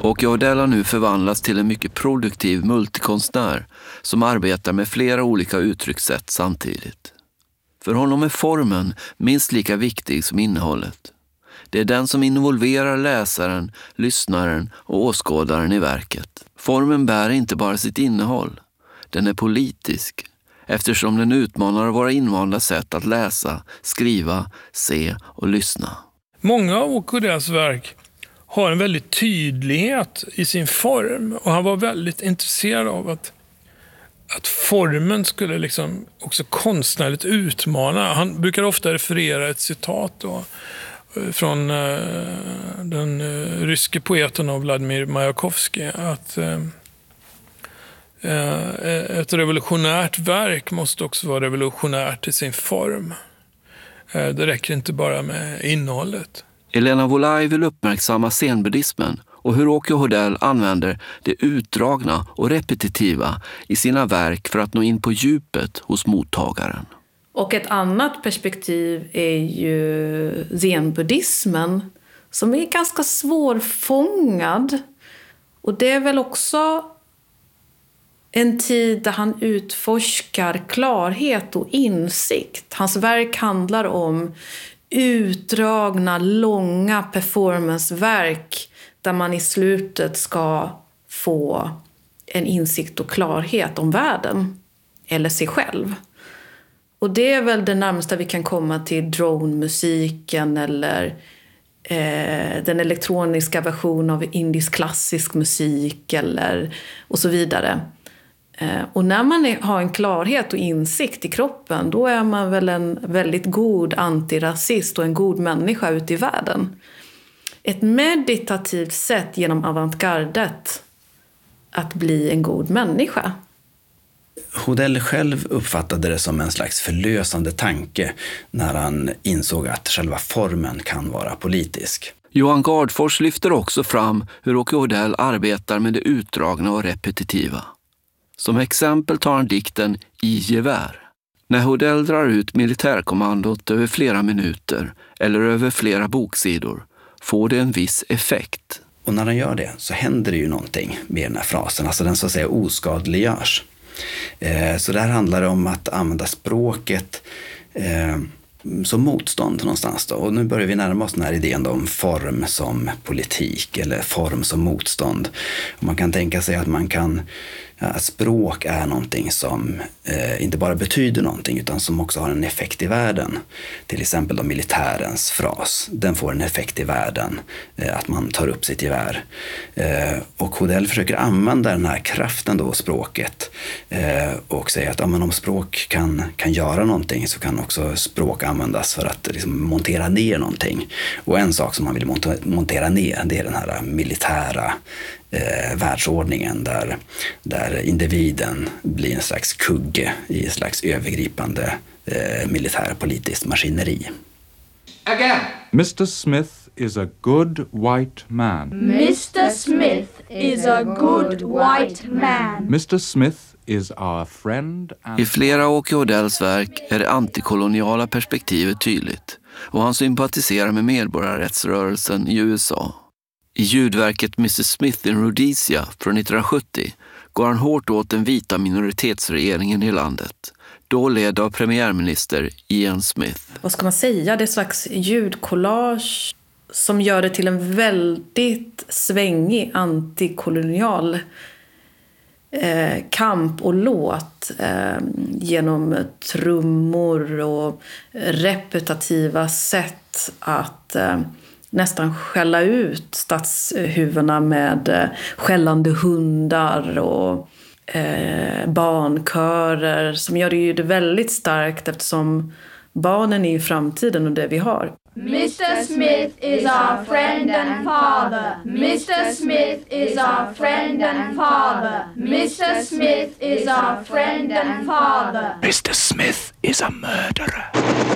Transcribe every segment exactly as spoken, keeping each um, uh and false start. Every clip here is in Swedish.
Åke Hodell har nu förvandlats till en mycket produktiv multikonstnär som arbetar med flera olika uttryckssätt samtidigt. För honom är formen minst lika viktig som innehållet. Det är den som involverar läsaren, lyssnaren och åskådaren i verket. Formen bär inte bara sitt innehåll. Den är politisk, eftersom den utmanar våra invanda sätt att läsa, skriva, se och lyssna. Många av Åke Hodells verk har en väldigt tydlighet i sin form, och han var väldigt intresserad av att, att formen skulle liksom också konstnärligt utmana. Han brukar ofta referera ett citat då, från uh, den uh, ryske poeten av Vladimir Majakovskij, att uh, uh, ett revolutionärt verk måste också vara revolutionärt i sin form. Uh, det räcker inte bara med innehållet. Elena Wolaj vill uppmärksamma scenbuddhismen och hur Åke Hodell använder det utdragna och repetitiva i sina verk för att nå in på djupet hos mottagaren. Och ett annat perspektiv är ju zenbuddhismen, som är ganska svårfångad. Och det är väl också en tid där han utforskar klarhet och insikt. Hans verk handlar om utdragna, långa performanceverk där man i slutet ska få en insikt och klarhet om världen eller sig själv. Och det är väl det närmaste vi kan komma till drone-musiken eller eh, den elektroniska versionen av indisk klassisk musik eller, och så vidare. Eh, och när man är, har en klarhet och insikt i kroppen, då är man väl en väldigt god antirasist och en god människa ute i världen. Ett meditativt sätt genom avantgardet att bli en god människa. Hodell själv uppfattade det som en slags förlösande tanke när han insåg att själva formen kan vara politisk. Johan Gardfors lyfter också fram hur Åke Hodell arbetar med det utdragna och repetitiva. Som exempel tar han dikten I gevär. När Hodell drar ut militärkommandot över flera minuter eller över flera boksidor får det en viss effekt. Och när han gör det så händer det ju någonting med den här frasen, alltså den så att säga oskadliggörs. Så där handlar det om att använda språket eh, som motstånd någonstans då. Och nu börjar vi närma oss den här idén då om form som politik eller form som motstånd. Och man kan tänka sig att man kan ja, att språk är någonting som eh, inte bara betyder någonting utan som också har en effekt i världen. Till exempel då militärens fras. Den får en effekt i världen. Eh, att man tar upp sitt gevär. Eh, och Hodell försöker använda den här kraften då, språket. Eh, och säga att ja, men om språk kan, kan göra någonting så kan också språk användas för att liksom, montera ner någonting. Och en sak som man vill montera, montera ner, det är den här militära Eh, världsordningen där, där individen blir en slags kugge i en slags övergripande eh, militärpolitiskt maskineri. Again. mister Smith is a good white man. mister Smith is a good white man. mister Smith is our friend and... I flera Åke Hodells verk är det antikoloniala perspektivet tydligt och han sympatiserar med medborgarrättsrörelsen i U S A. I ljudverket mister Smith in Rhodesia från nittonhundrasjuttio går han hårt åt den vita minoritetsregeringen i landet, då ledd av premiärminister Ian Smith. Vad ska man säga? Det är ett slags ljudkollage som gör det till en väldigt svängig antikolonial eh, kamp och låt eh, genom trummor och repetitiva sätt att eh, nästan skälla ut stadshuvudena med eh, skällande hundar och eh, barnkörer som gör det ju det väldigt starkt eftersom barnen är ju framtiden och det vi har. mister Smith is our friend and father. mister Smith is our friend and father. mister Smith is our friend and father. mister Smith is a murderer.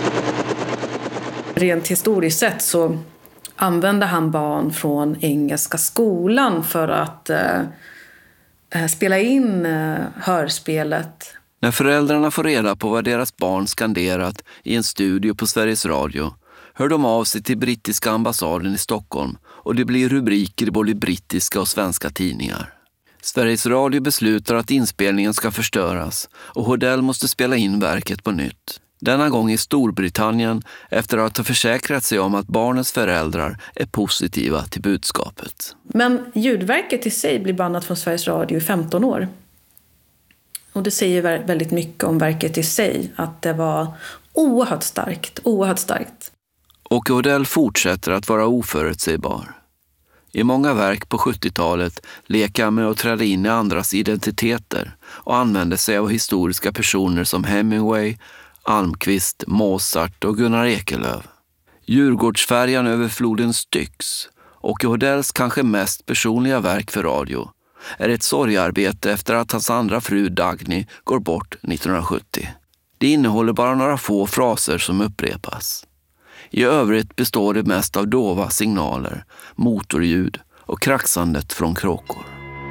Rent historiskt sett så använde han barn från engelska skolan för att eh, spela in eh, hörspelet. När föräldrarna får reda på vad deras barn skanderat i en studio på Sveriges Radio hör de av sig till brittiska ambassaden i Stockholm och det blir rubriker i både brittiska och svenska tidningar. Sveriges Radio beslutar att inspelningen ska förstöras och Hodell måste spela in verket på nytt. Denna gång i Storbritannien efter att ha försäkrat sig om att barnens föräldrar är positiva till budskapet. Men ljudverket i sig blir bannat från Sveriges Radio i femton år. Och det säger väldigt mycket om verket i sig, att det var oerhört starkt, oerhört starkt. Och Hodell fortsätter att vara oförutsägbar. I många verk på sjuttiotalet leker han med att träda in i andras identiteter och använder sig av historiska personer som Hemingway, Almqvist, Mozart och Gunnar Ekelöf. Djurgårdsfärjan över floden Styx, och Hodells kanske mest personliga verk för radio, är ett sorgarbete efter att hans andra fru Dagny går bort nittonhundrasjuttio. Det innehåller bara några få fraser som upprepas. I övrigt består det mest av dova signaler, motorljud och kraxandet från kråkor.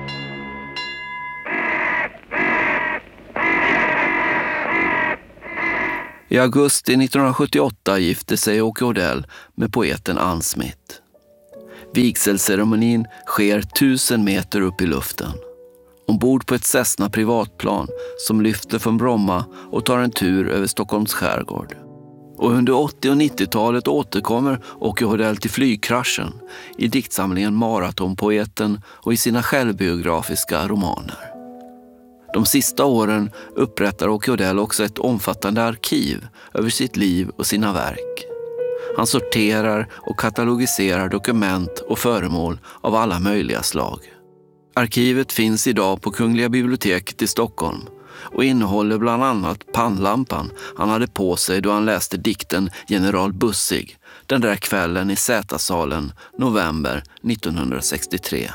I augusti nittonhundrasjuttioåtta gifte sig Åke Hodell med poeten Ann Smith. Vigselceremonin sker tusen meter upp i luften. Ombord på ett Cessna privatplan som lyfter från Bromma och tar en tur över Stockholms skärgård. Och under åttio- och nittiotalet återkommer Åke Hodell till flygkraschen i diktsamlingen Maratonpoeten och i sina självbiografiska romaner. De sista åren upprättar Åke Hodell också ett omfattande arkiv över sitt liv och sina verk. Han sorterar och katalogiserar dokument och föremål av alla möjliga slag. Arkivet finns idag på Kungliga biblioteket i Stockholm och innehåller bland annat pannlampan han hade på sig då han läste dikten General Bussig den där kvällen i Sätasalen november nittonhundrasextiotre.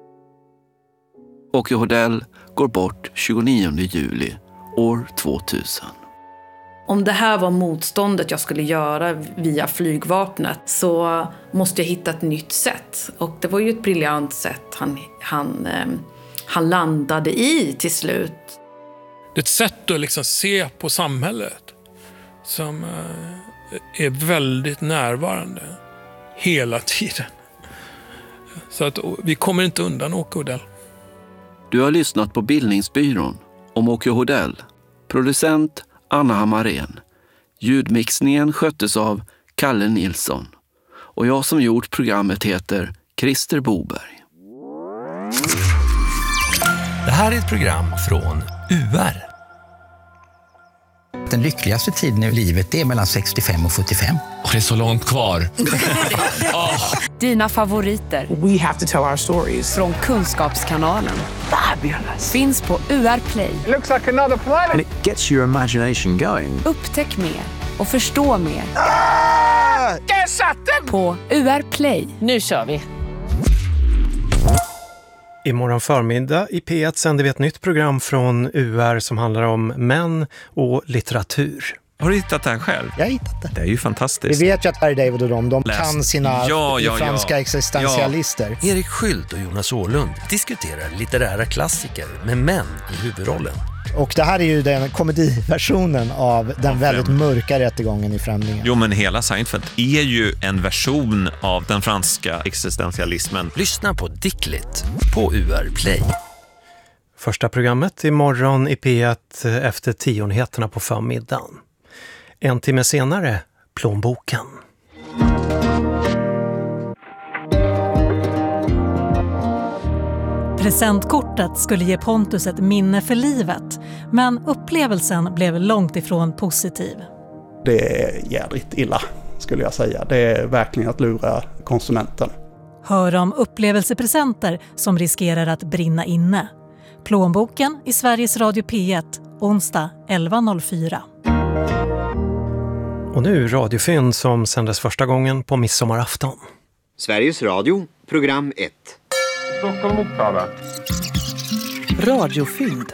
Åke Hodell går bort tjugonionde juli år tvåtusen. Om det här var motståndet jag skulle göra via flygvapnet så måste jag hitta ett nytt sätt. Och det var ju ett briljant sätt han, han, eh, han landade i till slut. Det är ett sätt att liksom se på samhället som eh, är väldigt närvarande hela tiden. Så att vi kommer inte undan Åke Hodell. Du har lyssnat på Bildningsbyrån om Åke Hodell. Producent Anna Hammarén. Ljudmixningen sköttes av Kalle Nilsson. Och jag som gjort programmet heter Christer Boberg. Det här är ett program från U R. Den lyckligaste tiden i livet är mellan sextiofem och sjuttiofem. Och det är så långt kvar. oh. Dina favoriter. We have to tell our stories. Från Kunskapskanalen. Fabulous. Finns på U R Play. It looks like another planet. And it gets your imagination going. Upptäck mer och förstå mer. Ah! Där satt den! På U R Play. Nu kör vi. Imorgon förmiddag i P ett sänder vi ett nytt program från U R som handlar om män och litteratur. Har du hittat den själv? Jag har hittat det. Det är ju fantastiskt. Vi vet ju att Harry David och de, de Läs. kan sina ja, ja, franska ja. existentialister. Ja. Erik Skylt och Jonas Åhlund diskuterar litterära klassiker med män i huvudrollen. Och det här är ju den komediversionen av den väldigt mörka rättegången i Främlingen. Jo, men hela Seinfeld är ju en version av den franska existentialismen. Lyssna på Dicklit på U R Play. Första programmet imorgon i P ett efter tionheterna på förmiddagen. En timme senare, Plånboken. Presentkortet skulle ge Pontus ett minne för livet, men upplevelsen blev långt ifrån positiv. Det är jädrigt illa, skulle jag säga. Det är verkligen att lura konsumenten. Hör om upplevelsepresenter som riskerar att brinna inne. Plånboken i Sveriges Radio P ett, onsdag elva noll fyra. Och nu radiofynd som sändes första gången på midsommarafton. Sveriges Radio, program ett. Stockholm Uppsala. Radiofynd.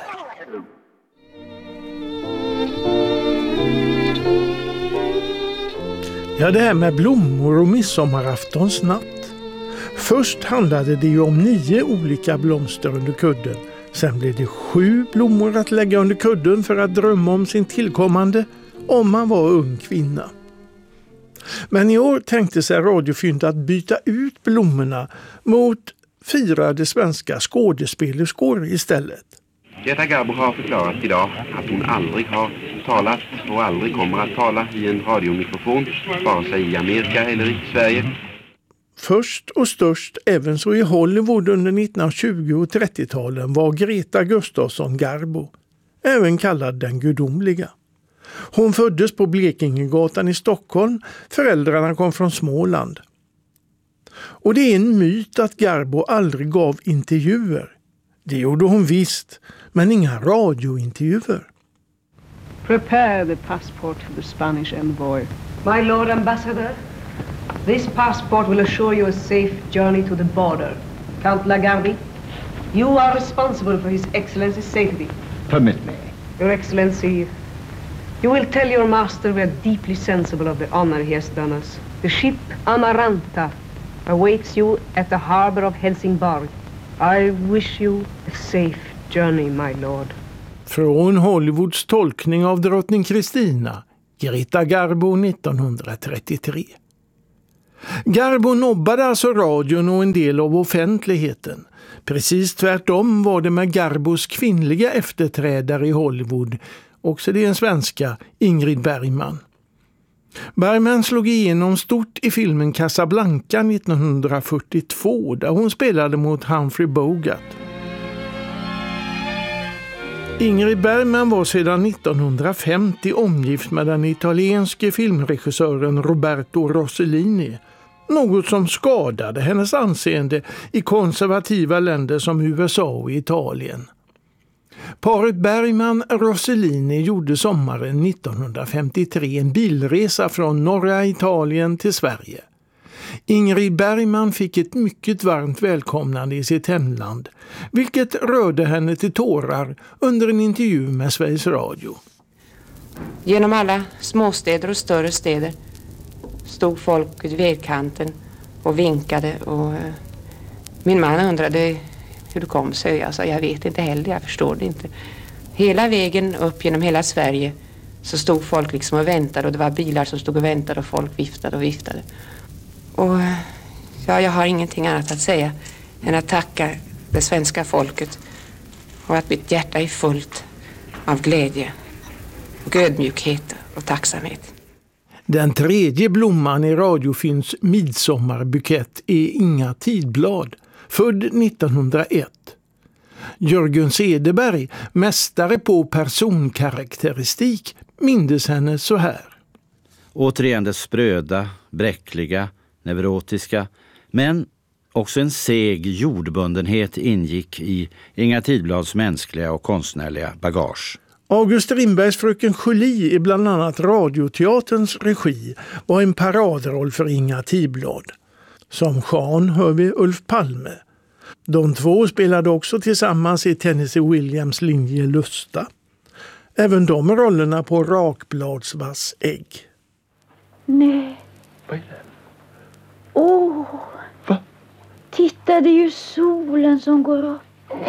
Ja, det här med blommor och midsommaraftons natt. Först handlade det ju om nio olika blomster under kudden. Sen blev det sju blommor att lägga under kudden för att drömma om sin tillkommande om man var ung kvinna. Men i år tänkte sig Radiofynd att byta ut blommorna mot firade svenska skådespelerskor istället. Greta Garbo har förklarat idag att hon aldrig har talat och aldrig kommer att tala i en radiomikrofon, vare sig i Amerika eller i Sverige. Först och störst även så i Hollywood under nittonhundratjugo- och trettio-talen var Greta Gustafsson Garbo, även kallad den gudomliga. Hon föddes på Blekingegatan i Stockholm, föräldrarna kom från Småland. Och det är en myt att Garbo aldrig gav intervjuer. Det gjorde hon visst, men inga radiointervjuer. Prepare the passport for the Spanish envoy. My Lord Ambassador, this passport will assure you a safe journey to the border. Count Lagarde, you are responsible for His Excellency's safety. Permit me. Your Excellency, you will tell your master we are deeply sensible of the honor he has done us. The ship Amaranta awaits you at the harbor of Helsingborg. I wish you a safe journey, my lord. Från Hollywoods tolkning av drottning Kristina, Greta Garbo nittonhundratrettiotre. Garbo nobbade alltså radion och en del av offentligheten. Precis tvärtom var det med Garbos kvinnliga efterträdare i Hollywood, också det en svenska, Ingrid Bergman. Bergman slog igenom stort i filmen Casablanca nittonhundrafyrtiotvå där hon spelade mot Humphrey Bogart. Ingrid Bergman var sedan nittonhundrafemtio omgift med den italienske filmregissören Roberto Rossellini, något som skadade hennes anseende i konservativa länder som U S A och Italien. Paret Bergman-Rossellini gjorde sommaren nittonhundrafemtiotre en bilresa från norra Italien till Sverige. Ingrid Bergman fick ett mycket varmt välkomnande i sitt hemland, vilket rörde henne till tårar under en intervju med Sveriges Radio. Genom alla småstäder och större städer stod folk vid vägkanten och vinkade och eh, min man undrade hur det kom sig. Alltså, jag vet inte heller, jag förstår det inte. Hela vägen upp genom hela Sverige så stod folk liksom och väntade och det var bilar som stod och väntade och folk viftade och viftade. Och ja, jag har ingenting annat att säga än att tacka det svenska folket och att mitt hjärta är fullt av glädje och ödmjukhet och tacksamhet. Den tredje blomman i Radiofyns midsommarbukett är Inga Tidblad, född nittonhundraett. Jörgen Cederberg, mästare på personkaraktäristik, mindes henne så här. Återigen det spröda, bräckliga, neurotiska, men också en seg jordbundenhet ingick i Inga Tidblads mänskliga och konstnärliga bagage. August Strindbergs Fröken Julie i bland annat Radioteaterns regi var en paradroll för Inga Tidblad. Som Jean hör vi Ulf Palme. De två spelade också tillsammans i Tennessee Williams linje Lusta. Även de rollerna på Rakbladsvass ägg. Nej. Vad är det? Åh! Va? Titta, det är ju solen som går upp.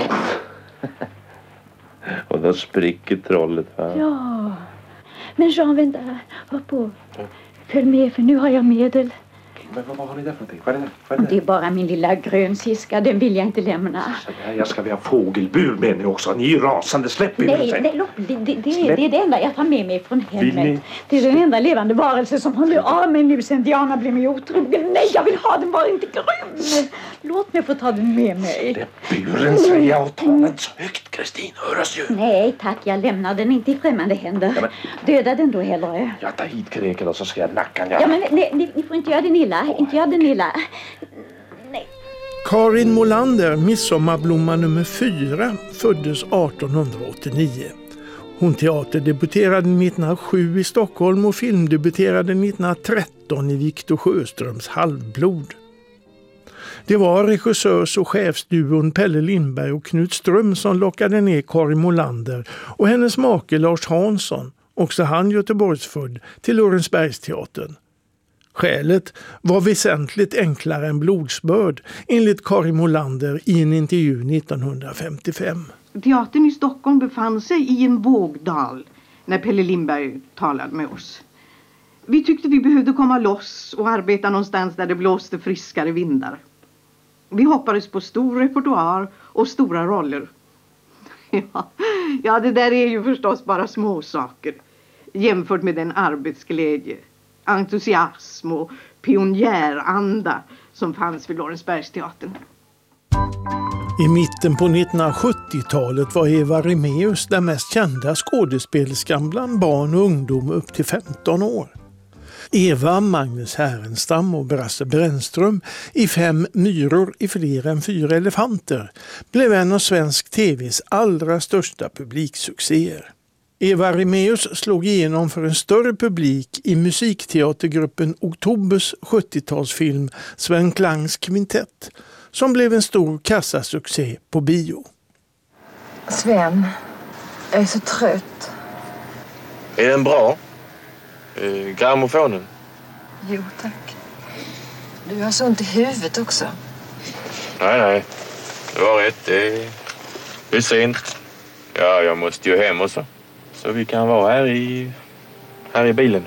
Och då spricker trollet, va? Ja. Men Jean, vänta. Hör på. Följ med, för nu har jag medel. Men vad har ni där för någonting? Vad är det? Vad är det? Det är bara min lilla grönsiska. Den vill jag inte lämna. Så där, jag ska vi ha fågelbur med ni också. Ni är ju rasande. Släpp er. Nej, nej lopp, det, det, det, det är det enda jag tar med mig från Vill ni? hemmet. Det är den enda levande varelse som håller av mig nu sen Diana blev mig otrogen. Nej, jag vill ha den, var inte grym. Låt mig få ta den med mig. Släpp buren, säger jag, och ta den så högt, Kristin. Höras ju. Nej, tack. Jag lämnar den inte i främmande händer. Ja, men... Döda den då hellre. Jag tar hit kreken och så ska jag nacka den. Ja, men nej, ni, ni får inte göra den illa. Oh. Inte göra den illa. Nej. Karin Molander, midsommarblomma nummer fyra, föddes artonhundraåttionio. Hon teaterdebuterade nittonhundrasju i Stockholm och filmdebuterade nittonhundratretton i Viktor Sjöströms Halvblod. Det var regissörs- och chefsduon Pelle Lindberg och Knut Ström som lockade ner Karin Molander och hennes make Lars Hansson, också han Göteborgsfödd, till Lorensbergsteatern. Skälet var väsentligt enklare än blodsbörd, enligt Karin Molander i en intervju nittonhundrafemtiofem. Teatern i Stockholm befann sig i en vågdal när Pelle Lindberg talade med oss. Vi tyckte vi behövde komma loss och arbeta någonstans där det blåste friskare vindar. Vi hoppades på stor repertoar och stora roller. Ja, ja, det där är ju förstås bara små saker jämfört med den arbetsglädje, entusiasm och pionjäranda som fanns vid Lorensbergsteatern. I mitten på nittonhundrasjuttiotalet var Eva Remaeus den mest kända skådespelerskan bland barn och ungdom upp till femton år. Eva, Magnus Härenstam och Brasse Brännström i Fem myror i fler än fyra elefanter blev en av svensk tvs allra största publiksuccéer. Eva Remaeus slog igenom för en större publik i musikteatergruppen Oktobers sjuttiotalsfilm Sven Klangs kvintett, som blev en stor kassasuccé på bio. Sven, jag är så trött. Är den bra? Eh, grammofonen? Jo, tack. Du har så ont i huvudet också. Nej, nej. Det var rätt. Det är, det är sent. Ja, jag måste ju hem också. Så vi kan vara här i, här i bilen.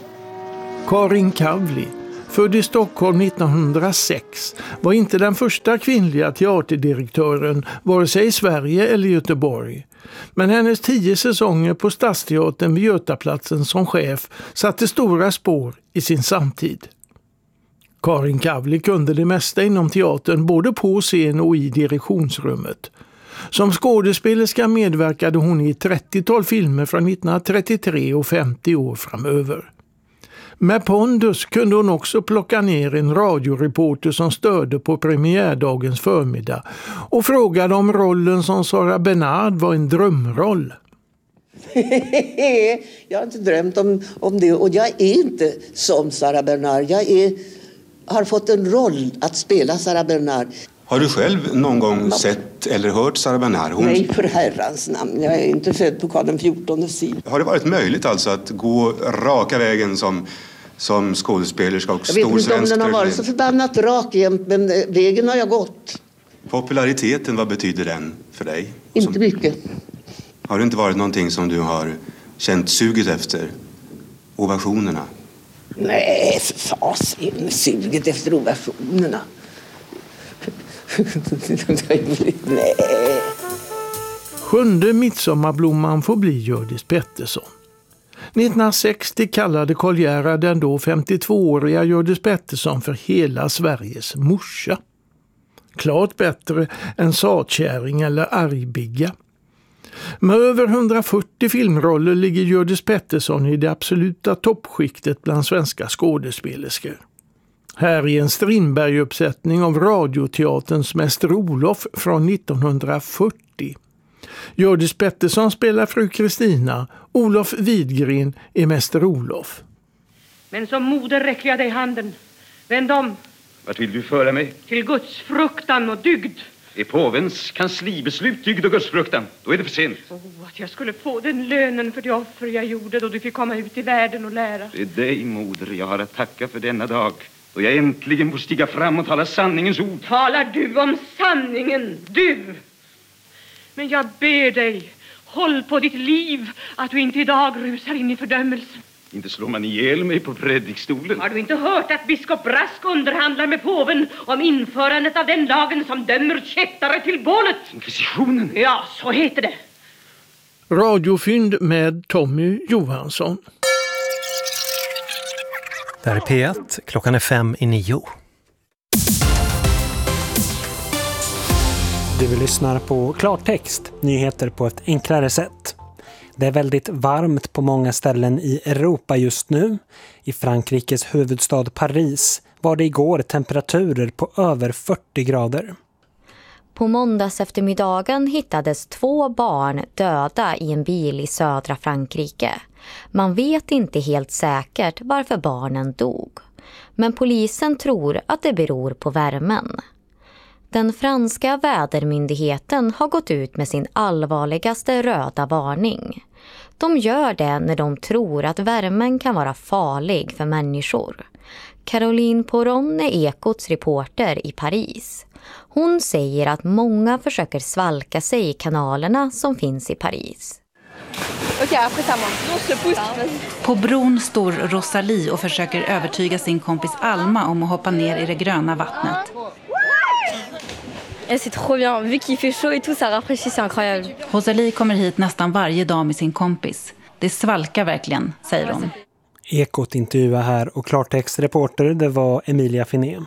Karin Kavli, född i Stockholm nittonhundrasex, var inte den första kvinnliga teaterdirektören vare sig i Sverige eller Göteborg. Men hennes tio säsonger på Stadsteatern vid Götaplatsen som chef satte stora spår i sin samtid. Karin Kavli kunde det mesta inom teatern både på scen och i direktionsrummet. Som skådespelerska medverkade hon i ett trettiotal filmer från nittonhundratrettiotre och femtio år framöver. Med pondus kunde hon också plocka ner en radioreporter som störde på premiärdagens förmiddag och frågade om rollen som Sara Bernard var en drömroll. Jag har inte drömt om, om det och jag är inte som Sara Bernard. Jag är, har fått en roll att spela Sara Bernard. Har du själv någon gång sett eller hört Sara Bernard? Hon... Nej, för herrans namn. Jag är inte född på Karl den fjortondes sida. Har det varit möjligt alltså att gå raka vägen som, som skådespelerska och stor svensk? Jag vet inte om den har varit så förbannat rak jämt, men vägen har jag gått. Populariteten, vad betyder den för dig? Inte som... mycket. Har det inte varit någonting som du har känt suget efter? Ovationerna? Nej, för fasen. Suget efter ovationerna. Nej. Sjunde midsommarblomman får bli Hjördis Pettersson. nittonhundrasextio kallade Karl Gerhard den då femtiotvååriga Hjördis Pettersson för hela Sveriges morsa. Klart bättre än satkärring eller argbigga. Med över hundrafyrtio filmroller ligger Hjördis Pettersson i det absoluta toppskiktet bland svenska skådespelerskor. Här är en Strindberg-uppsättning av radioteaterns Mäster Olof från nittonhundrafyrtio. Hjördis Pettersson spelar fru Kristina, Olof Widgren är Mäster Olof. Men som moder räcker jag dig handen. Vänd om. Vart vill du föra mig? Till Guds fruktan och dygd. Är påvens kanslibeslut dygd och Guds fruktan? Då är det för sent. Oh, att jag skulle få den lönen för det offer jag gjorde då du fick komma ut i världen och lära. Det är dig, moder, jag har att tacka för denna dag. Då jag äntligen får stiga fram och tala sanningens ord. Talar du om sanningen, du? Men jag ber dig, håll på ditt liv, att du inte idag rusar in i fördömelsen. Inte slår man ihjäl mig på predikstolen. Har du inte hört att biskop Brask underhandlar med påven om införandet av den lagen som dömer kättare till bålet? Inkvisitionen? Ja, så heter det. Radiofynd med Tommy Johansson. Där är P ett, klockan är fem i nio. Du lyssnar på Klartext, nyheter på ett enklare sätt. Det är väldigt varmt på många ställen i Europa just nu. I Frankrikes huvudstad Paris var det igår temperaturer på över fyrtio grader. På måndags eftermiddagen hittades två barn döda i en bil i södra Frankrike. Man vet inte helt säkert varför barnen dog. Men polisen tror att det beror på värmen. Den franska vädermyndigheten har gått ut med sin allvarligaste röda varning. De gör det när de tror att värmen kan vara farlig för människor. Caroline Poron är Ekots reporter i Paris. Hon säger att många försöker svalka sig i kanalerna som finns i Paris. Okej, après ça monte. På bron står Rosalie och försöker övertyga sin kompis Alma om att hoppa ner i det gröna vattnet. C'est trop bien. Vu qu'il fait chaud et tout, ça rafraîchit, c'est incroyable. Rosalie kommer hit nästan varje dag med sin kompis. Det svalkar verkligen, säger hon. Ekot intervjuar här och klartextreporter, det var Emilia Finé.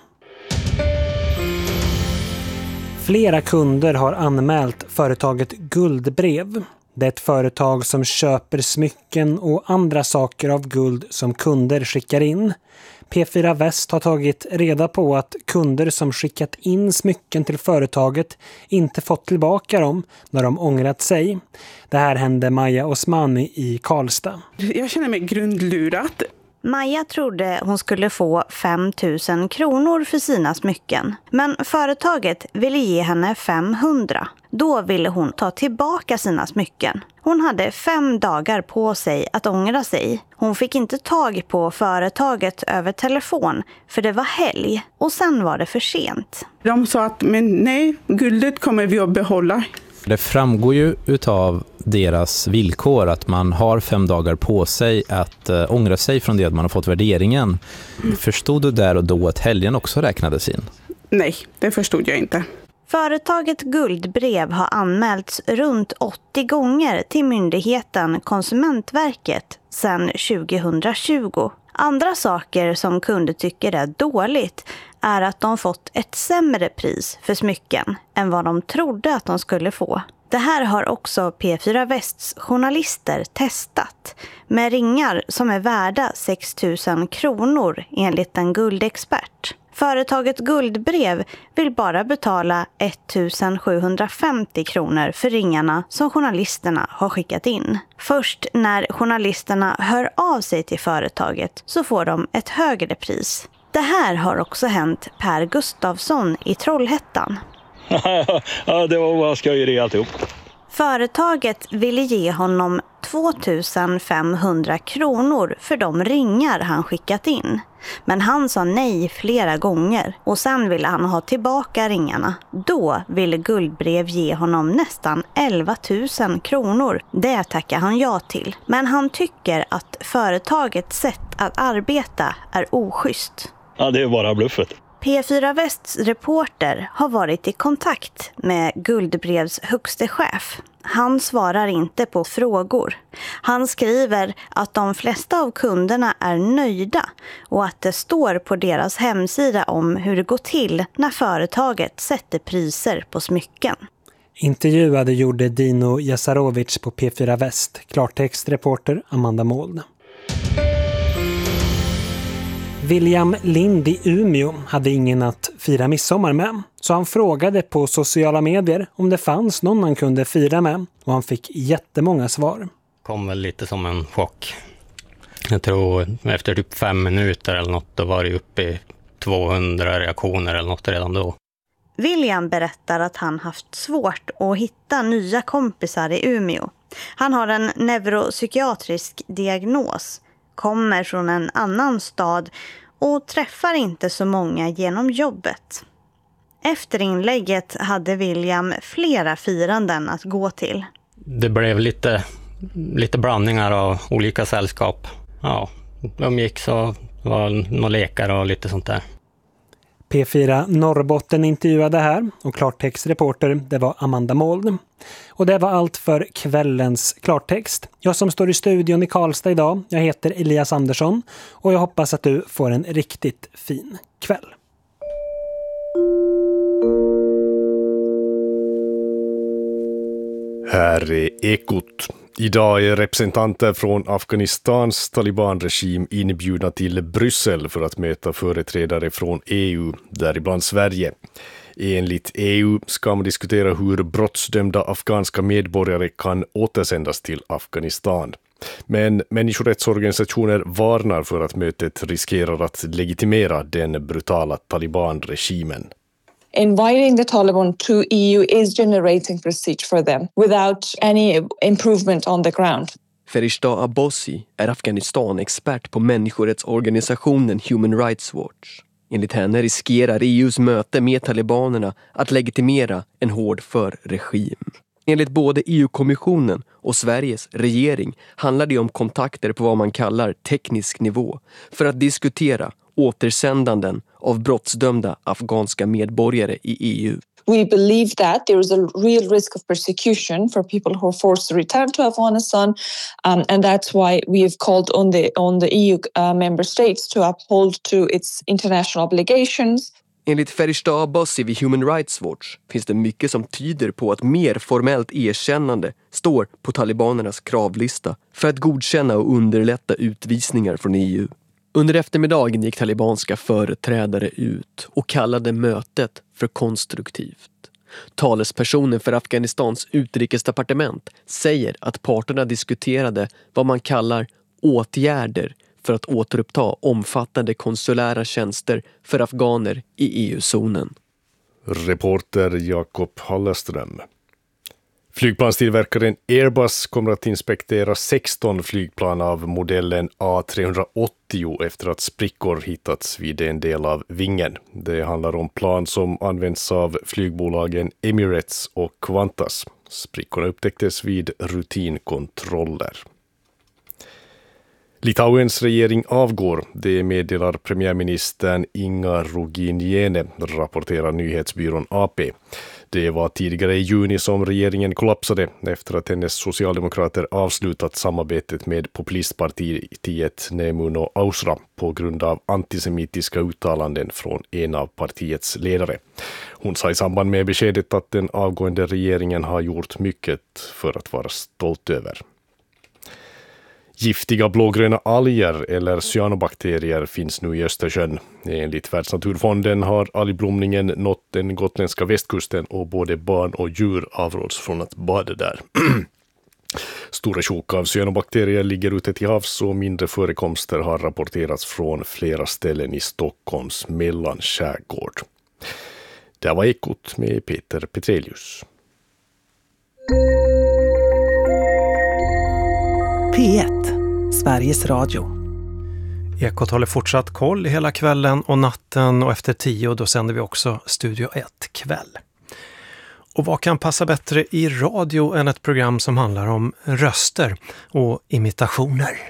Flera kunder har anmält företaget Guldbrev. Det är ett företag som köper smycken och andra saker av guld som kunder skickar in. P fyra Väst har tagit reda på att kunder som skickat in smycken till företaget inte fått tillbaka dem när de ångrat sig. Det här hände Maja Osmani i Karlstad. Jag känner mig grundlurat. Maja trodde hon skulle få fem tusen kronor för sina smycken. Men företaget ville ge henne femhundra. Då ville hon ta tillbaka sina smycken. Hon hade fem dagar på sig att ångra sig. Hon fick inte tag på företaget över telefon för det var helg. Och sen var det för sent. De sa att men nej, guldet kommer vi att behålla. Det framgår ju utav deras villkor att man har fem dagar på sig att äh, ångra sig från det att man har fått värderingen. Mm. Förstod du där och då att helgen också räknades in? Nej, det förstod jag inte. Företaget Guldbrev har anmälts runt åttio gånger till myndigheten Konsumentverket sedan tjugohundratjugo. Andra saker som kunder tycker är dåligt är att de fått ett sämre pris för smycken än vad de trodde att de skulle få. Det här har också P fyra Västs journalister testat med ringar som är värda sex tusen kronor enligt en guldexpert. Företaget Guldbrev vill bara betala ettusen sjuhundrafemtio kronor för ringarna som journalisterna har skickat in. Först när journalisterna hör av sig till företaget så får de ett högre pris. Det här har också hänt Per Gustafsson i Trollhättan. Ja, det var bara skojeri alltihop. Företaget ville ge honom tvåtusen femhundra kronor för de ringar han skickat in. Men han sa nej flera gånger och sen ville han ha tillbaka ringarna. Då ville Guldbrev ge honom nästan elva tusen kronor. Det tackar han ja till. Men han tycker att företagets sätt att arbeta är oschysst. Ja, det är bara bluffet. P fyra Västs reporter har varit i kontakt med Guldbrevs högste chef. Han svarar inte på frågor. Han skriver att de flesta av kunderna är nöjda och att det står på deras hemsida om hur det går till när företaget sätter priser på smycken. Intervjuade gjorde Dino Jasarovic på P fyra Väst, klartextreporter Amanda Måld. William Lind i Umeå hade ingen att fira midsommar med, så han frågade på sociala medier om det fanns någon han kunde fira med och han fick jättemånga svar. Kom väl lite som en chock. Jag tror efter typ fem minuter eller något då var det uppe i tvåhundra reaktioner eller något redan då. William berättar att han haft svårt att hitta nya kompisar i Umeå. Han har en neuropsykiatrisk diagnos, kommer från en annan stad och träffar inte så många genom jobbet. Efter inlägget hade William flera firanden att gå till. Det blev lite, lite blandningar av olika sällskap. Ja, umgicks och var några lekar och lite sånt där. P fyra Norrbotten intervjuade här och klartextreporter det var Amanda Måld. Och det var allt för kvällens klartext. Jag som står i studion i Karlstad idag, jag heter Elias Andersson och jag hoppas att du får en riktigt fin kväll. Här är Ekot. Idag är representanter från Afghanistans talibanregim inbjudna till Bryssel för att möta företrädare från E U, däribland Sverige. Enligt E U ska man diskutera hur brottsdömda afghanska medborgare kan återsändas till Afghanistan. Men människorättsorganisationer varnar för att mötet riskerar att legitimera den brutala talibanregimen. Inviting the Taliban to E U is generating prestige for them without any improvement on the ground. Ferishtah Abbasi är Afghanistan-expert på människorättsorganisationen Human Rights Watch. Enligt henne riskerar E U:s möte med talibanerna att legitimera en hård förregim. Enligt både E U-kommissionen och Sveriges regering handlar det om kontakter på vad man kallar teknisk nivå för att diskutera återsändanden av brottsdömda afghanska medborgare i E U. We believe that there is a real risk of persecution for people who are forced to return to Afghanistan, um, and that's why we have called on the on the E U uh, member states to uphold to its international obligations. Enligt Ferishtah Abbasi vid Human Rights Watch finns det mycket som tyder på att mer formellt erkännande står på talibanernas kravlista för att godkänna och underlätta utvisningar från E U. Under eftermiddagen gick talibanska företrädare ut och kallade mötet för konstruktivt. Talespersonen för Afghanistans utrikesdepartement säger att parterna diskuterade vad man kallar åtgärder för att återuppta omfattande konsulära tjänster för afghaner i E U-zonen. Reporter Jakob Hallerström. Flygplanstillverkaren Airbus kommer att inspektera sexton flygplan av modellen A tre åttio efter att sprickor hittats vid en del av vingen. Det handlar om plan som används av flygbolagen Emirates och Qantas. Sprickorna upptäcktes vid rutinkontroller. Litauens regering avgår, det meddelar premiärministern Inga Ruginiene, rapporterar nyhetsbyrån A P. Det var tidigare i juni som regeringen kollapsade efter att hennes socialdemokrater avslutat samarbetet med populistpartiet Nemuno Ausra på grund av antisemitiska uttalanden från en av partiets ledare. Hon sa i samband med beskedet att den avgående regeringen har gjort mycket för att vara stolt över. Giftiga blågröna alger eller cyanobakterier finns nu i Östersjön. Enligt Världsnaturfonden har algblomningen nått den gotländska västkusten och både barn och djur avråds från att bada där. Stora sjok av cyanobakterier ligger ute till havs och mindre förekomster har rapporterats från flera ställen i Stockholms mellanskärgård. Det var Ekot med Peter Petrelius. P ett, Sveriges Radio. Ekot håller fortsatt koll hela kvällen och natten och efter tio då sänder vi också Studio ett kväll. Och vad kan passa bättre i radio än ett program som handlar om röster och imitationer?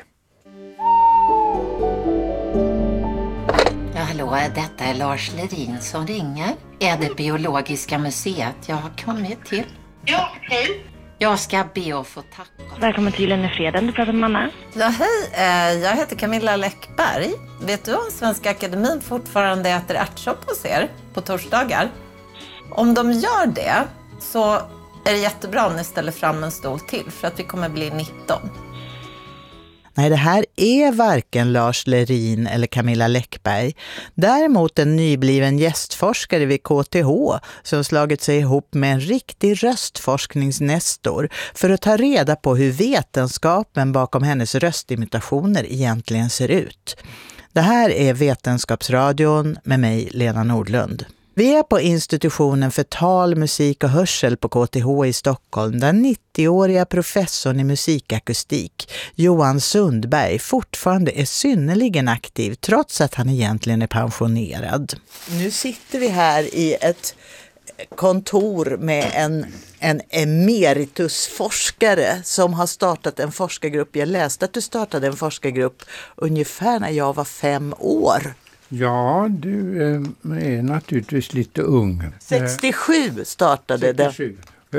Ja, hallå, detta är Lars Lerin som ringer. Är det Biologiska museet jag har kommit till? Ja, hej. Jag ska be att få tacka. Välkommen till Lönnefreden, du pratar med Manna. Ja, hej. Jag heter Camilla Läckberg. Vet du om Svenska Akademin fortfarande äter ärtsoppa hos er på torsdagar? Om de gör det så är det jättebra om ni ställer fram en stol till för att vi kommer bli nitton. Nej, det här är varken Lars Lerin eller Camilla Läckberg. Däremot en nybliven gästforskare vid K T H som slagit sig ihop med en riktig röstforskningsnestor för att ta reda på hur vetenskapen bakom hennes röstimitationer egentligen ser ut. Det här är Vetenskapsradion med mig, Lena Nordlund. Vi är på institutionen för tal, musik och hörsel på K T H i Stockholm där nittioåriga professorn i musikakustik Johan Sundberg fortfarande är synnerligen aktiv trots att han egentligen är pensionerad. Nu sitter vi här i ett kontor med en, en emeritusforskare som har startat en forskargrupp. Jag läste att du startade en forskargrupp ungefär när jag var fem år. Ja, du är naturligtvis lite ung. sextiosju startade det.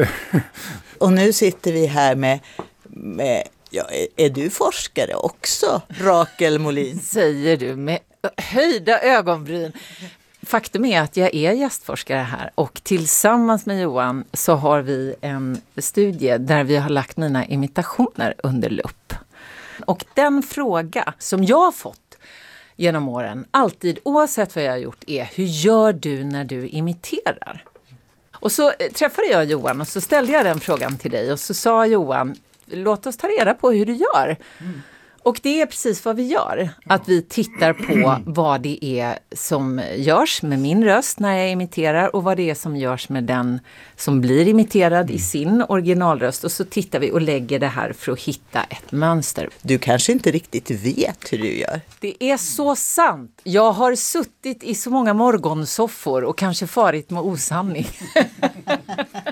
Och nu sitter vi här med, med ja, är, är du forskare också, Rakel Molin? Säger du med höjda ögonbryn. Faktum är att jag är gästforskare här och tillsammans med Johan så har vi en studie där vi har lagt mina imitationer under lupp. Och den fråga som jag har fått genom åren, alltid oavsett vad jag har gjort, är hur gör du när du imiterar? Och så träffade jag Johan och så ställde jag den frågan till dig och så sa Johan, låt oss ta reda på hur du gör. Mm. Och det är precis vad vi gör. Att vi tittar på vad det är som görs med min röst när jag imiterar och vad det är som görs med den som blir imiterad i sin originalröst. Och så tittar vi och lägger det här för att hitta ett mönster. Du kanske inte riktigt vet hur du gör. Det är så sant. Jag har suttit i så många morgonsoffor och kanske farit med osanning.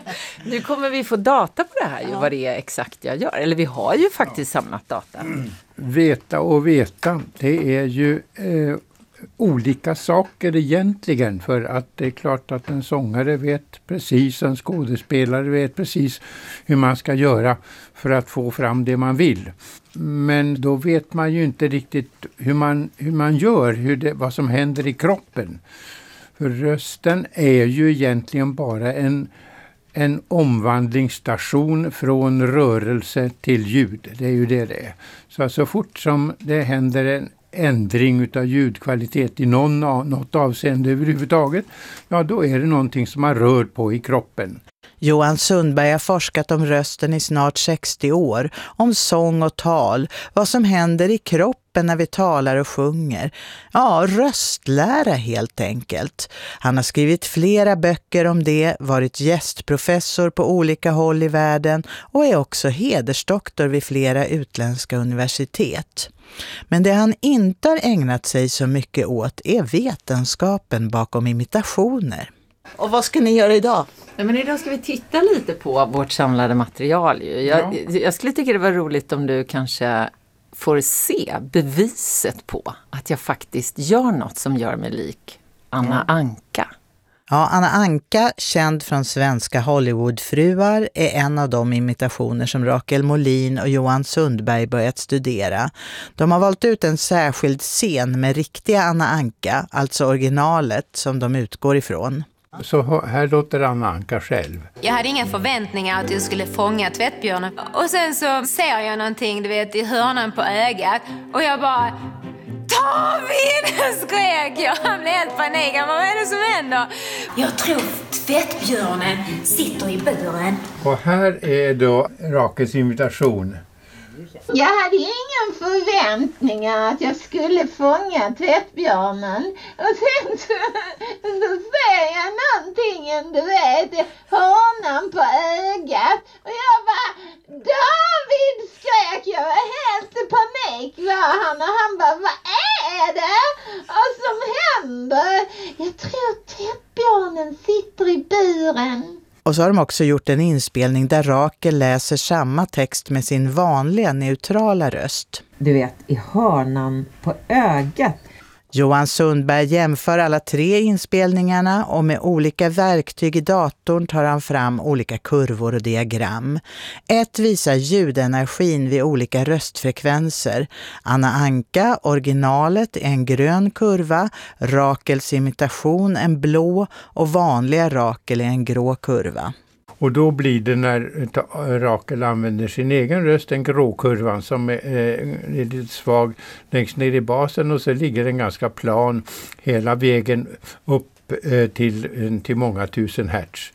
Nu kommer vi få data på det här, ju, vad det är exakt jag gör. Eller vi har ju faktiskt samlat data. Veta och veta, det är ju eh, olika saker egentligen. För att det är klart att en sångare vet precis, en skådespelare vet precis hur man ska göra för att få fram det man vill. Men då vet man ju inte riktigt hur man, hur man gör, hur det, vad som händer i kroppen. För rösten är ju egentligen bara en, en omvandlingsstation från rörelse till ljud. Det är ju det det är. Så, så fort som det händer en ändring av ljudkvalitet i någon, något avseende överhuvudtaget, ja då är det någonting som man rör på i kroppen. Johan Sundberg har forskat om rösten i snart sextio år, om sång och tal, vad som händer i kroppen när vi talar och sjunger. Ja, röstlära helt enkelt. Han har skrivit flera böcker om det, varit gästprofessor på olika håll i världen och är också hedersdoktor vid flera utländska universitet. Men det han inte har ägnat sig så mycket åt är vetenskapen bakom imitationer. Och vad ska ni göra idag? Ja, men idag ska vi titta lite på vårt samlade material. Jag, ja. jag skulle tycka det var roligt om du kanske får se beviset på att jag faktiskt gör något som gör mig lik Anna ja. Anka. Ja, Anna Anka, känd från svenska Hollywoodfruar, är en av de imitationer som Rakel Molin och Johan Sundberg börjat studera. De har valt ut en särskild scen med riktiga Anna Anka, alltså originalet som de utgår ifrån. Så här låter Anna Anka själv. Jag hade inga förväntningar att jag skulle fånga tvättbjörnen. Och sen så ser jag någonting, du vet, i hörnan på ögat. Och jag bara... David! Skrek jag. Han blev helt panik. Han bara, vad är det som händer? Jag tror tvättbjörnen sitter i buren. Och här är då Rakels imitation. Jag hade ingen förväntningar att jag skulle fånga tvättbjörnen. Och sen så, så ser jag någonting, du vet, hörnan på ögat. Och jag bara, David, skrek jag. Jag var helt i panik var han. Och han bara, vad är det? Och som händer? Jag tror tvättbjörnen sitter i buren. Och så har de också gjort en inspelning där Rakel läser samma text med sin vanliga neutrala röst. Du vet, i hörnan på ögat. Johan Sundberg jämför alla tre inspelningarna och med olika verktyg i datorn tar han fram olika kurvor och diagram. Ett visar ljudenergin vid olika röstfrekvenser. Anna Anka, originalet, är en grön kurva, Rakels imitation en blå och vanliga Rakel är en grå kurva. Och då blir det när Rakel använder sin egen röst, en gråkurvan som är, är lite svag längst ner i basen och så ligger den ganska plan hela vägen upp till, till många tusen hertz.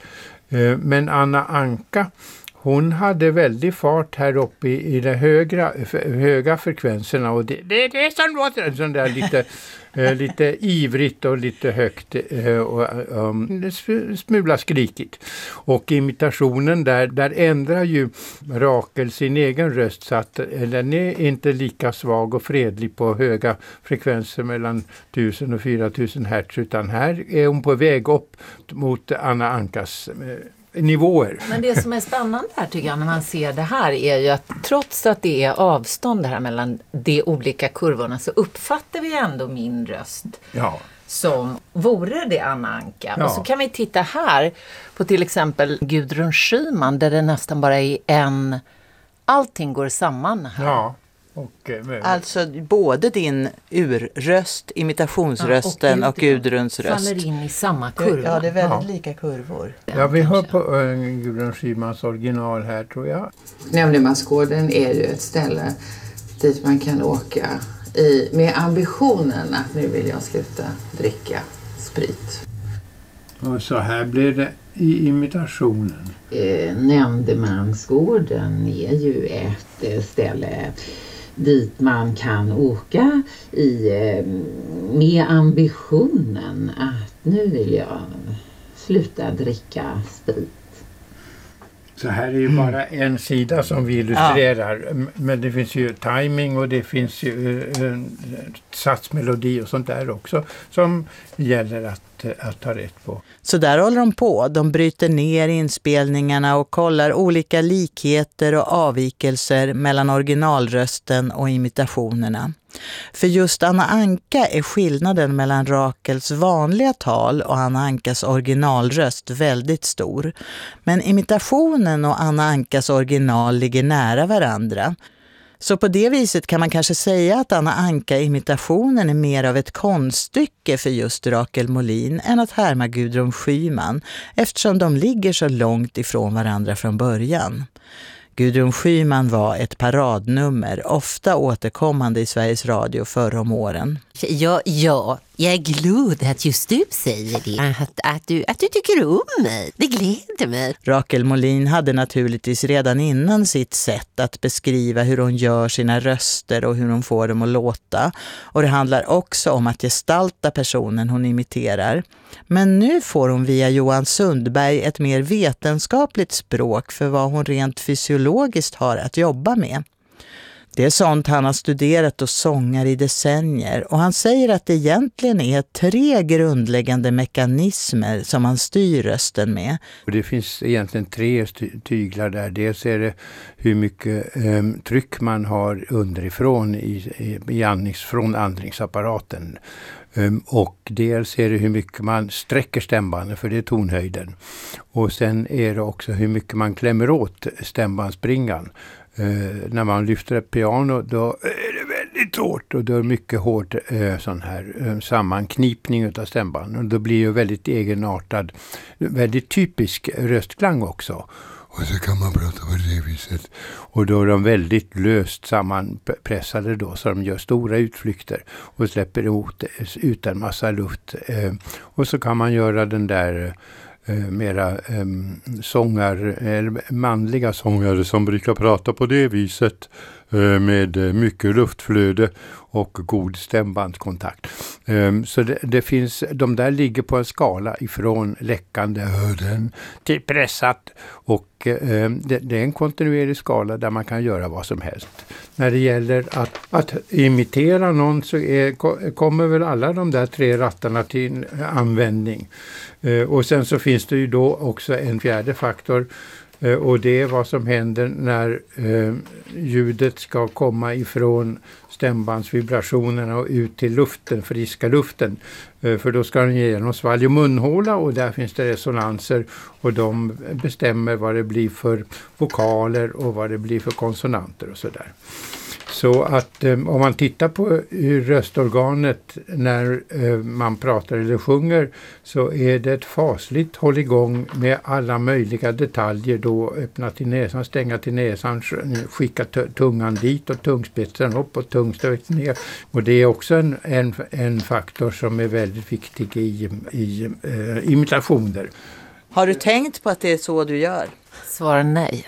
Men Anna Anka, hon hade väldigt fart här uppe i, i de högra, höga frekvenserna och det, det är det som låter en sån där lite, eh, lite ivrigt och lite högt eh, och um, smula skrikigt. Och imitationen där, där ändrar ju Rakel sin egen röst så att den är inte lika svag och fredlig på höga frekvenser mellan tusen och fyra tusen hertz utan här är hon på väg upp mot Anna Ankas eh, nivåer. Men det som är spännande här tycker jag när man ser det här är ju att trots att det är avstånd här mellan de olika kurvorna så uppfattar vi ändå min röst ja. som vore det Anna Anka. Ja. Och så kan vi titta här på till exempel Gudrun Schyman där det nästan bara är en, allting går samman här. Ja. Och, eh, alltså både din urröst, imitationsrösten ja, och, och Gudruns röst. Faller in i samma kurva. Ja, det är väldigt ja. lika kurvor. Ja, vi hör på äh, Gudrun Schymans original här tror jag. Nämndemansgården är ju ett ställe dit man kan åka i, med ambitionen att nu vill jag sluta dricka sprit. Och så här blir det i imitationen. Eh, Nämndemansgården är ju ett eh, ställe dit man kan åka i, eh, med ambitionen att nu vill jag sluta dricka sprit. Så här är ju bara en sida som vi illustrerar. Ja. Men det finns ju timing och det finns ju eh, satsmelodi och sånt där också som gäller att, att ta rätt på. Så där håller de på. De bryter ner inspelningarna och kollar olika likheter och avvikelser mellan originalrösten och imitationerna. För just Anna Anka är skillnaden mellan Rakels vanliga tal och Anna Ankas originalröst väldigt stor. Men imitationen och Anna Ankas original ligger nära varandra. Så på det viset kan man kanske säga att Anna Anka-imitationen är mer av ett konststycke för just Rakel Molin än att härma Gudrun Schyman, eftersom de ligger så långt ifrån varandra från början. Gudrun Schyman var ett paradnummer, ofta återkommande i Sveriges Radio förra om åren. Ja, ja, jag är glad att just du säger det. Att, att, du, att du tycker om mig. Det gläder mig. Rakel Molin hade naturligtvis redan innan sitt sätt att beskriva hur hon gör sina röster och hur hon får dem att låta. Och det handlar också om att gestalta personen hon imiterar. Men nu får hon via Johan Sundberg ett mer vetenskapligt språk för vad hon rent fysiologiskt har att jobba med. Det är sånt han har studerat och sångar i decennier och han säger att det egentligen är tre grundläggande mekanismer som han styr rösten med. Och det finns egentligen tre tyglar där. Dels är det hur mycket eh, tryck man har underifrån i, i, i andnings, från andningsapparaten. Um, och dels är det hur mycket man sträcker stämbanden, för det är tonhöjden. Och sen är det också hur mycket man klämmer åt stämbandsbringan. Uh, när man lyfter ett piano då är det väldigt hårt och då är det mycket hård uh, sån här uh, sammanknipning av stämbanden. Och då blir ju väldigt egenartad, väldigt typisk röstklang också. Och så kan man prata på det viset. Och då är de väldigt löst sammanpressade då, så de gör stora utflykter och släpper ut, ut en massa luft. Eh, och så kan man göra den där eh, mera eh, sångar, eller manliga sångare som brukar prata på det viset eh, med mycket luftflöde och god stämbandskontakt. Um, så det, det finns, de där ligger på en skala ifrån läckande öden till pressat och um, det, det är en kontinuerlig skala där man kan göra vad som helst. När det gäller att, att imitera någon så är, kommer väl alla de där tre rattarna till användning. Uh, och sen så finns det ju då också en fjärde faktor. Uh, och det är vad som händer när uh, ljudet ska komma ifrån stämbandsvibrationerna och ut till luften, friska luften. Uh, för då ska den genom svalg och munhåla och där finns det resonanser och de bestämmer vad det blir för vokaler och vad det blir för konsonanter och sådär. Så att eh, om man tittar på röstorganet när eh, man pratar eller sjunger så är det ett fasligt hålligång med alla möjliga detaljer. Då öppna till näsan, stänga till näsan, skicka t- tungan dit och tungspetsen upp och tungstöt ner. Och det är också en, en, en faktor som är väldigt viktig i, i eh, imitationer. Har du tänkt på att det är så du gör? Svara nej.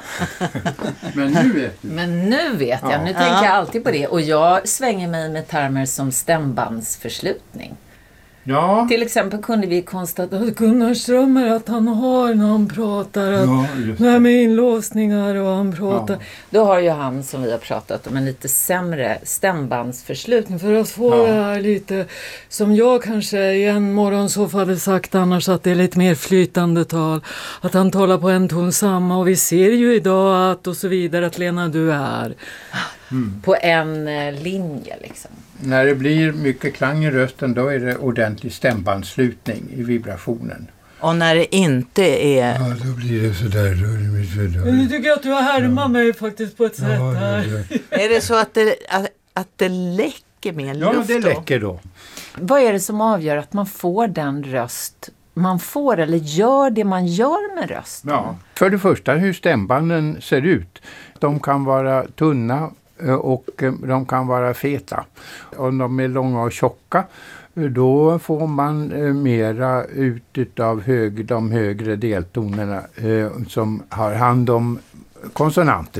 Men nu vet du. Men nu vet jag. Ja. Nu tänker jag alltid på det. Och jag svänger mig med termer som stämbandsförslutning. Ja. Till exempel kunde vi konstatera att Gunnar Strömmer att han har när han pratar. Att Ja, just det. det här med inlåsningar och han pratar. Ja. Då har ju han som vi har pratat om en lite sämre stämbandsförslutning. För att få Ja. det här lite som jag kanske i en morgonsoffa hade sagt annars att det är lite mer flytande tal. Att han talar på en ton samma och vi ser ju idag att och så vidare att Lena du är Mm. på en eh, linje liksom. När det blir mycket klang i rösten då är det ordentlig stämbandslutning i vibrationen. Och när det inte är... Ja, då blir det sådär. Då är det mycket Nu tycker jag att du har härmat mig faktiskt på ett sätt här. Är det så att det, att, att det läcker med Ja, luft det då? läcker då. Vad är det som avgör att man får den röst man får eller gör det man gör med rösten? Ja. För det första hur stämbanden ser ut. De kan vara tunna och de kan vara feta. Om de är långa och tjocka då får man mera ut av hög, de högre deltonerna eh, som har hand om konsonanterna.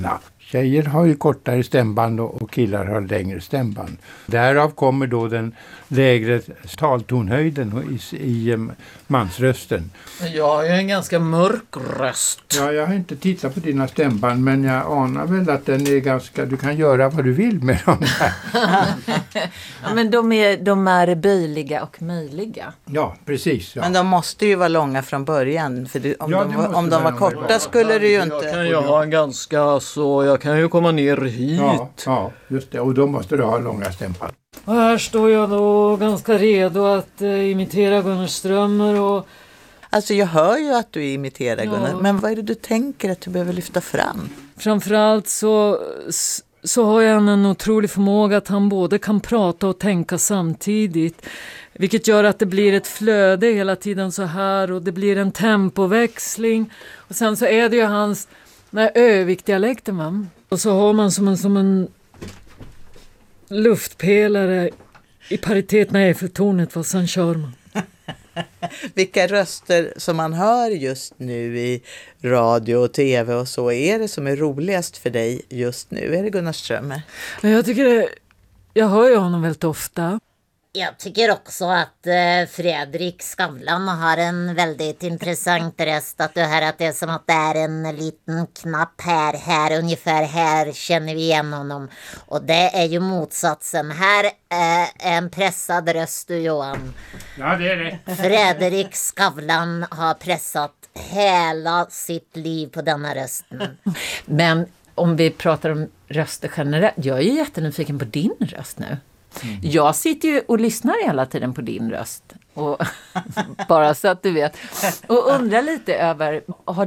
Tjejer har ju kortare stämband och killar har längre stämband. Därav kommer då den lägre taltonhöjden i, i mansrösten. Jag har ju en ganska mörk röst. Ja, jag har inte tittat på dina stämband, men jag anar väl att den är ganska, du kan göra vad du vill med dem här. Ja, men de är, de är böjliga och möjliga. Ja, precis. Ja. Men de måste ju vara långa från början. För det, om, Ja, de, det var- måste om de var vara korta långa. skulle du ju inte... Jag kan ju ha en ganska så, jag kan ju komma ner hit. Ja, ja, just det. Och då måste du ha långa stämband. Och här står jag då ganska redo att eh, imitera Gunnar Strömmer och... Alltså jag hör ju att du imiterar Gunnar, Ja. men vad är det du tänker att du behöver lyfta fram? Framförallt så, så har jag en otrolig förmåga att han både kan prata och tänka samtidigt. Vilket gör att det blir ett flöde hela tiden så här och det blir en tempoväxling. Och sen så är det ju hans den här Ö-vikdialekten, va? Och så har man som en, som en luftpelare i paritet med Eiffeltornet, och sen kör man. Vilka röster som man hör just nu i radio och tv och så, är det som är roligast för dig just nu? Är det Gunnar Strömmer? Men jag tycker det, jag hör ju honom väldigt ofta. Jag tycker också att eh, Fredrik Skavlan har en väldigt intressant röst. Att du hör att det är som att det är en liten knapp här, här, ungefär här känner vi igen honom. Och det är ju motsatsen. Här är en pressad röst du, Johan. Ja, det är det. Fredrik Skavlan har pressat hela sitt liv på denna rösten. Men om vi pratar om röster generellt, jag är ju jättenyfiken på din röst nu. Mm. Jag sitter ju och lyssnar hela tiden på din röst. Och bara så att du vet. Och undrar lite över, har